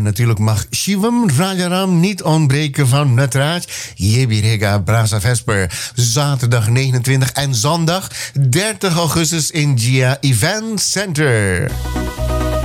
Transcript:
natuurlijk mag Shivam Rajaram niet ontbreken van Natraj. Yebirega Brasa Vesper. Zaterdag 29 en zondag 30 augustus in Gia Event Center.